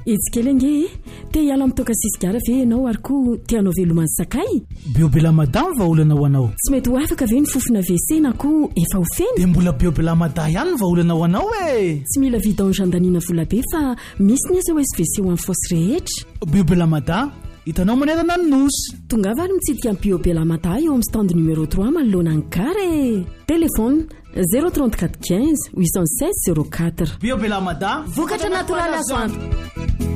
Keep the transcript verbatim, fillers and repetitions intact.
Itsikelenge te hiala mitoka sisigara ve ianao ary koa tianao veloman'ny sakay? Biobela madame vaolana ho anao. Tsy mety ho afaka ve ny fofona W C na koa efa ho feno? Dia mbola biobela madame ihany vaolana ho anao e. Tsy mila vidange andanina vola be fa misy ny aza O S V C ho an'ny fosy rehetra. Biobela madame, hitanao manerana ny nosy. Tonga vary mitsidika amin'ny biobela madame eo amin'ny stand numéro trois manoloana ny gare. Téléphone zéro trente-quatre quinze huit cent seize zéro quatre. Biobela madame, vokatra natoraly azo antoka.